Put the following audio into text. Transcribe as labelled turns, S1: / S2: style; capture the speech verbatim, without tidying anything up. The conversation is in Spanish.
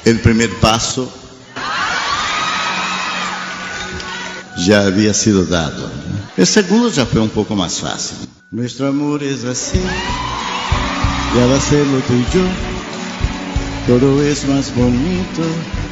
S1: el primer paso ya había sido dado. El segundo ya fue un poco más fácil. Nuestro amor es así, ya va a ser lo tuyo, todo es más bonito